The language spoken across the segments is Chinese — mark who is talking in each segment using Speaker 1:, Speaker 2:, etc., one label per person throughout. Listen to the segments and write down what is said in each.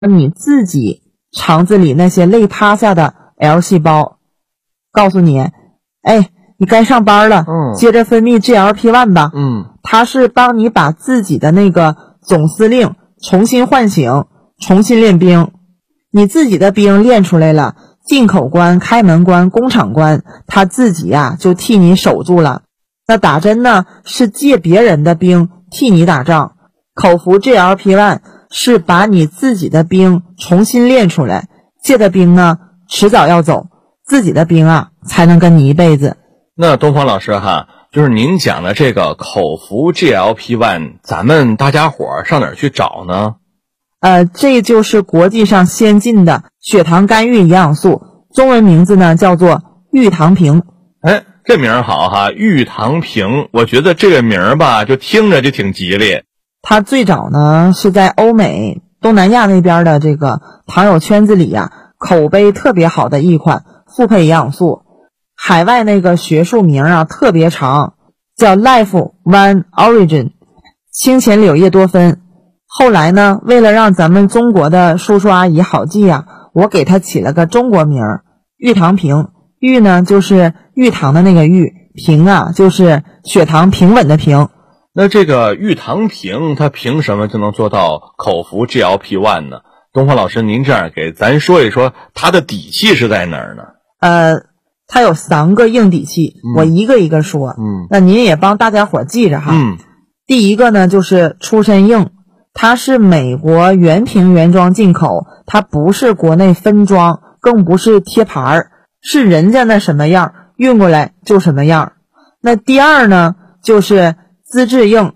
Speaker 1: 你自己肠子里那些累趴下的 L 细胞，告诉你，你该上班了，接着分泌 GLP-1 吧。它是帮你把自己的那个总司令重新唤醒，重新练兵。你自己的兵练出来了，进口关、开门关、工厂关，他自己就替你守住了。那打针呢，是借别人的兵替你打仗，口服 GLP-1 是把你自己的兵重新练出来，借的兵呢迟早要走，自己的兵才能跟你一辈子。
Speaker 2: 那东方老师哈，就是您讲的这个口服 GLP-1， 咱们大家伙上哪儿去找呢？
Speaker 1: 这就是国际上先进的血糖干预营养素，中文名字呢叫做玉糖平。
Speaker 2: 这名儿好哈，玉糖平，我觉得这个名儿吧，就听着就挺吉利。
Speaker 1: 它最早呢是在欧美、东南亚那边的这个糖友圈子里口碑特别好的一款复配营养素。海外那个学术名特别长，叫 Life One Origin 清前柳叶多酚。后来呢，为了让咱们中国的叔叔阿姨好记我给它起了个中国名玉糖平。玉呢就是玉糖的那个玉，平就是血糖平稳的平。
Speaker 2: 那这个玉糖平它凭什么就能做到口服 GLP-1 呢？东方老师您这样给咱说一说它的底气是在哪儿呢？
Speaker 1: 它有3个硬底气，我一个一个说。那您也帮大家伙记着哈。第一个呢就是出身硬，它是美国原瓶原装进口，它不是国内分装，更不是贴牌，是人家那什么样运过来就什么样。那第二呢就是资质硬，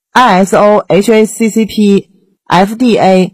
Speaker 1: ISO HACCP FDA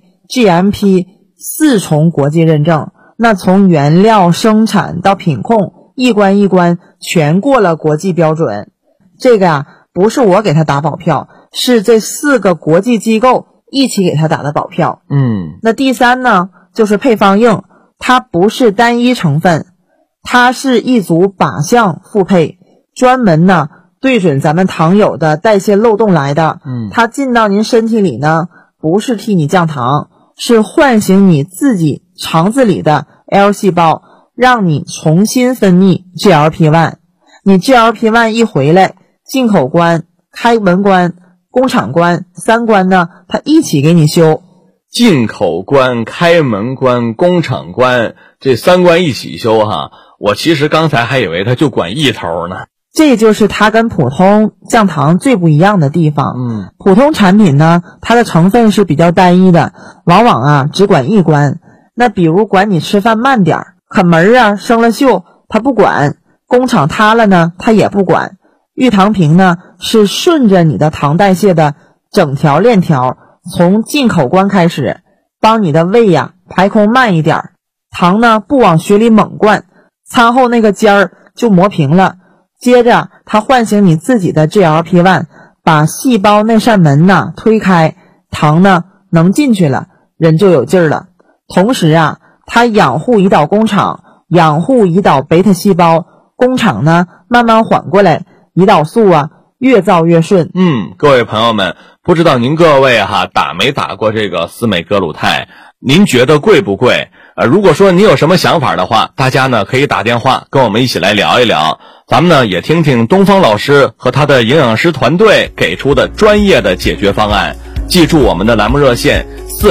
Speaker 1: GMP 4重国际认证，那从原料生产到品控一关一关全过了国际标准。这个不是我给他打保票，是这4个国际机构一起给他打的保票。那第三呢就是配方硬，它不是单一成分，它是一组靶向复配，专门呢对准咱们糖友的代谢漏洞来的。它进到您身体里呢，不是替你降糖，是唤醒你自己肠子里的 L 细胞，让你重新分泌 GLP-1。 你 GLP-1 一回来，进口关、开门关、工厂关3关呢，它一起给你修。
Speaker 2: 进口关、开门关、工厂关，这3关一起修哈。我其实刚才还以为它就管一头呢。
Speaker 1: 这就是它跟普通降糖最不一样的地方。普通产品呢，它的成分是比较单一的，往往只管一关。那比如管你吃饭慢点，啃门生了锈，它不管；工厂塌了呢，它也不管。玉糖平呢，是顺着你的糖代谢的整条链条，从进口关开始，帮你的胃排空慢一点，糖呢不往血里猛灌，餐后那个尖就磨平了。接着它唤醒你自己的 GLP-1， 把细胞那扇门推开，糖呢能进去了，人就有劲儿了。同时它养护胰岛工厂，养护胰岛贝塔细胞，工厂呢慢慢缓过来，胰岛素越造越顺。
Speaker 2: 各位朋友们，不知道您各位打没打过这个司美格鲁肽，您觉得贵不贵？如果说你有什么想法的话，大家呢可以打电话跟我们一起来聊一聊，咱们呢也听听东方老师和他的营养师团队给出的专业的解决方案。记住我们的栏目热线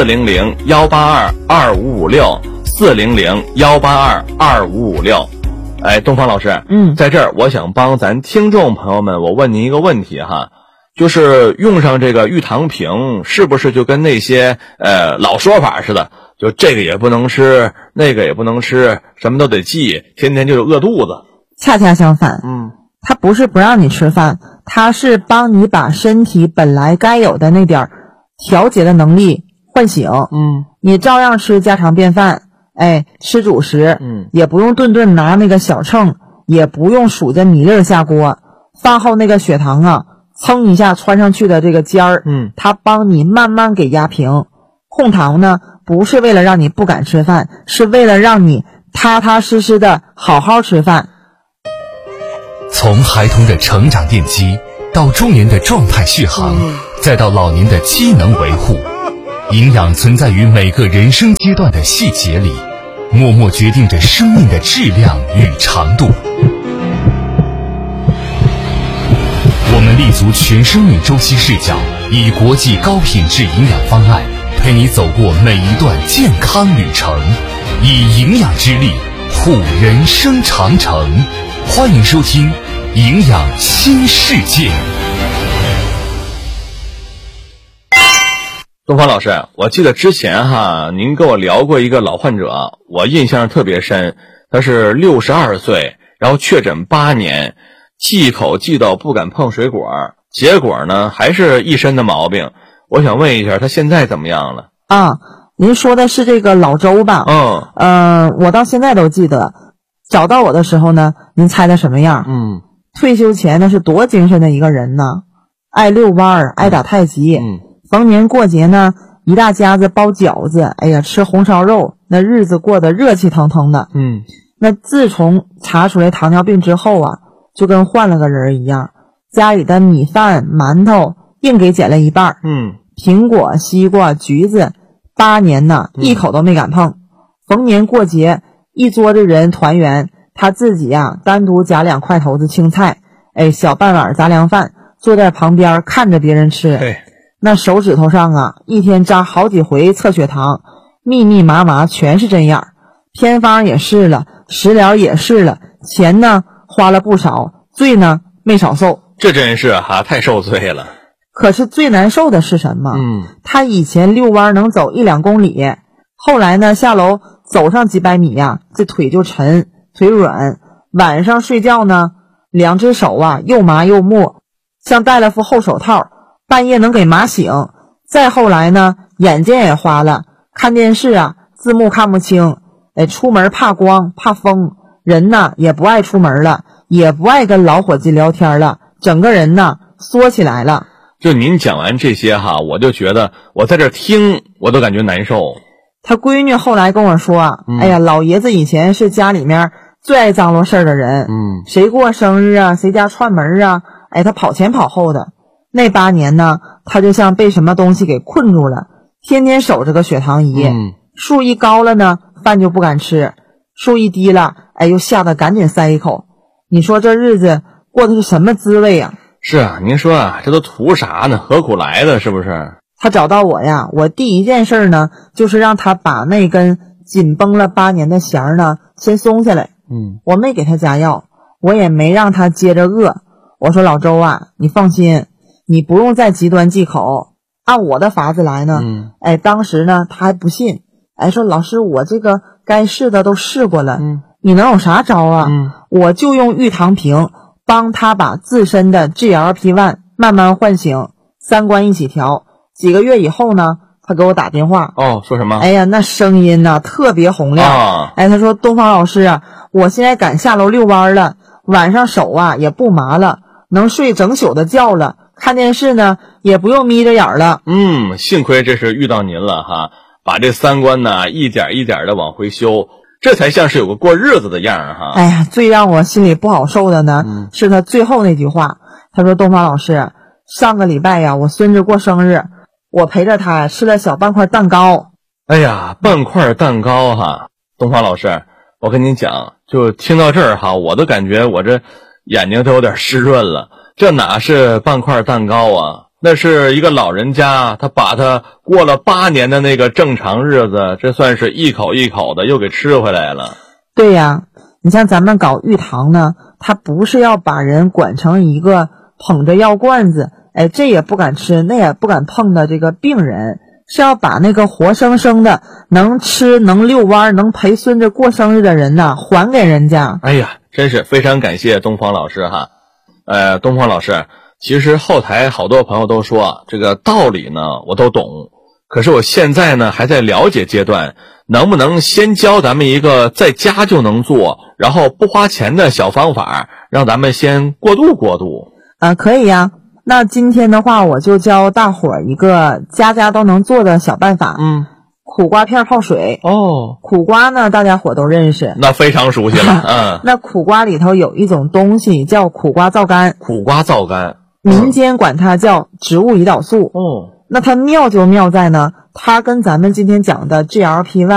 Speaker 2: 400-182-2556 400-182-2556。东方老师，在这儿我想帮咱听众朋友们，我问您一个问题哈，就是用上这个玉糖平，是不是就跟那些老说法似的，就这个也不能吃，那个也不能吃，什么都得忌，天天就是饿肚子？
Speaker 1: 恰恰相反，它不是不让你吃饭，它是帮你把身体本来该有的那点调节的能力唤醒。你照样吃家常便饭，吃主食，也不用顿顿拿那个小秤，也不用数着米粒下锅。饭后那个血糖蹭一下窜上去的这个尖儿，它帮你慢慢给压平。控糖呢，不是为了让你不敢吃饭，是为了让你踏踏实实的好好吃饭。
Speaker 3: 从孩童的成长奠基，到中年的状态续航，再到老年的机能维护， 营养存在于每个人生阶段的细节里，默默决定着生命的质量与长度。我们立足全生命周期视角，以国际高品质营养方案陪你走过每一段健康旅程，以营养之力护人生长城。欢迎收听营养新世界。
Speaker 2: 东方老师，我记得之前您跟我聊过一个老患者，我印象特别深。他是62岁，然后确诊8年，忌口忌到不敢碰水果，结果呢还是一身的毛病。我想问一下，他现在怎么样了？
Speaker 1: 您说的是这个老周吧？我到现在都记得，找到我的时候呢，您猜他什么样？退休前那是多精神的一个人呢，爱遛弯，爱打太极。逢年过节呢，一大家子包饺子，哎呀，吃红烧肉，那日子过得热气腾腾的。那自从查出来糖尿病之后啊，就跟换了个人一样，家里的米饭、馒头硬给减了一半。苹果、西瓜、橘子，8年呢，一口都没敢碰。逢年过节，一桌子人团圆，他自己单独夹2块头子青菜，小半碗杂粮饭，坐在旁边看着别人吃。那手指头上一天扎好几回测血糖，密密麻麻全是针眼儿。偏方也试了，食疗也试了，钱呢花了不少，罪呢没少受。
Speaker 2: 这真是太受罪了。
Speaker 1: 可是最难受的是什么？他以前遛弯能走1-2公里，后来呢下楼走上几百米这腿就沉，腿软，晚上睡觉呢2只手又麻又木，像戴了副厚手套，半夜能给麻醒。再后来呢，眼睛也花了，看电视字幕看不清，出门怕光怕风，人呢也不爱出门了，也不爱跟老伙计聊天了，整个人呢缩起来了。
Speaker 2: 就您讲完这些我就觉得我在这听我都感觉难受。
Speaker 1: 他闺女后来跟我说哎呀，老爷子以前是家里面最爱张罗事儿的人，谁过生日谁家串门他跑前跑后的。那8年呢，他就像被什么东西给困住了，天天守着个血糖仪，数一高了呢，饭就不敢吃，数一低了，又吓得赶紧塞一口。你说这日子过的是什么滋味啊？
Speaker 2: 是您说这都图啥呢？何苦来的，是不是？
Speaker 1: 他找到我我第一件事呢，就是让他把那根紧绷了8年的弦呢先松下来。我没给他加药，我也没让他接着饿。我说老周你放心，你不用再极端忌口，按我的法子来呢。当时呢他还不信，说老师，我这个该试的都试过了，你能有啥招我就用玉糖平帮他把自身的 GLP-1 慢慢唤醒，3观一起调。几个月以后呢，他给我打电话。
Speaker 2: 说什么？
Speaker 1: 哎呀，那声音特别洪亮。他说东方老师我现在敢下楼遛弯了，晚上手也不麻了，能睡整宿的觉了，看电视呢也不用眯着眼了。
Speaker 2: 幸亏这是遇到您了把这3观呢一点一点的往回修，这才像是有个过日子的样
Speaker 1: 哎呀，最让我心里不好受的呢，是他最后那句话。他说东方老师，上个礼拜我孙子过生日，我陪着他吃了小半块蛋糕。
Speaker 2: 哎呀，半块蛋糕东方老师，我跟您讲，就听到这儿我都感觉我这眼睛都有点湿润了。这哪是半块蛋糕那是一个老人家，他把他过了8年的那个正常日子，这算是一口一口的又给吃回来了。
Speaker 1: 对呀，你像咱们搞玉堂呢，他不是要把人管成一个捧着药罐子，这也不敢吃那也不敢碰的这个病人，是要把那个活生生的能吃能遛弯能陪孙子过生日的人还给人家。
Speaker 2: 哎呀，真是非常感谢东方老师东方老师，其实后台好多朋友都说这个道理呢我都懂，可是我现在呢还在了解阶段，能不能先教咱们一个在家就能做然后不花钱的小方法，让咱们先过渡过渡？
Speaker 1: 可以呀。那今天的话我就教大伙儿一个家家都能做的小办法。苦瓜片泡水。苦瓜呢大家伙都认识，
Speaker 2: 那非常熟悉了。
Speaker 1: 那苦瓜里头有一种东西叫苦瓜皂苷。
Speaker 2: 苦瓜皂苷，
Speaker 1: 民间管它叫植物胰岛素。那它妙就妙在呢， 它跟咱们今天讲的 GLP-1